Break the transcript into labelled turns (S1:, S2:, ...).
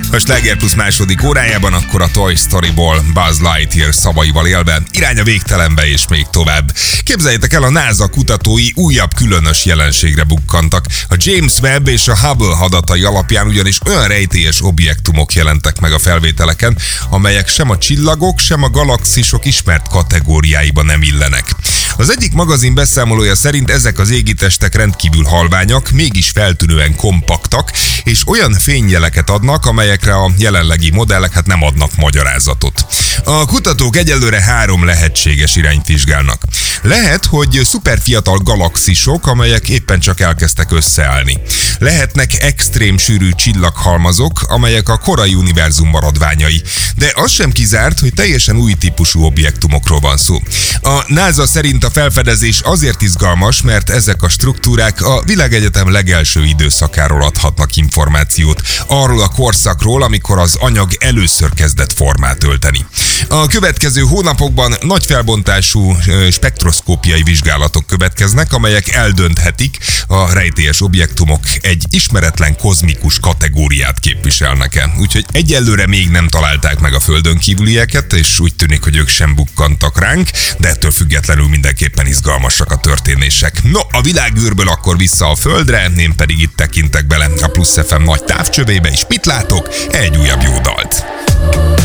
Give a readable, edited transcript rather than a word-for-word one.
S1: A Sláger Plus második órájában akkor a Toy Storyból Buzz Lightyear szavaival élve irány a végtelenbe és még tovább. Képzeljétek el, a NASA kutatói újabb különös jelenségre bukkantak. A James Webb és a Hubble adatai alapján ugyanis olyan rejtélyes objektumok jelentek meg a felvételeken, amelyek sem a csillagok, sem a galaxisok ismert kategóriáiba nem illenek. Az egyik magazin beszámolója szerint ezek az égitestek rendkívül halványak, mégis feltűnően kompaktak, és olyan fényjeleket adnak, amelyekre a jelenlegi modellek nem adnak magyarázatot. A kutatók egyelőre 3 lehetséges irányt vizsgálnak. Lehet, hogy szuperfiatal galaxisok, amelyek éppen csak elkezdtek összeállni. Lehetnek extrém sűrű csillaghalmazok, amelyek a korai univerzum maradványai. De az sem kizárt, hogy teljesen új típusú objektumokról van szó. A NASA szerint a felfedezés azért izgalmas, mert ezek a struktúrák a világegyetem legelső időszakáról adhatnak információt. Arról a korszakról, amikor az anyag először kezdett formát ölteni. A következő hónapokban nagy felbontású spektroszkópiai vizsgálatok következnek, amelyek eldönthetik, a rejtélyes objektumok egy ismeretlen kozmikus kategóriát képviselnek-e. Úgyhogy egyelőre még nem találták meg a földön kívülieket, és úgy tűnik, hogy ők sem bukkantak ránk, de ettől függetlenül mindenképpen izgalmasak a történések. No, a világűrből akkor vissza a földre, én pedig itt tekintek bele a Plusz FM nagy távcsövébe, és mit látok? Egy újabb jó dalt.